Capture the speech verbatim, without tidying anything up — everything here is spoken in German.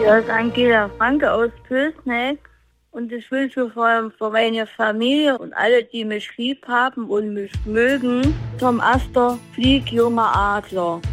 Hier ist Angela Franke aus Pülsneck und ich wünsche vor allem für meine Familie und alle, die mich lieb haben und mich mögen, Tom Aster, flieg, junger Adler.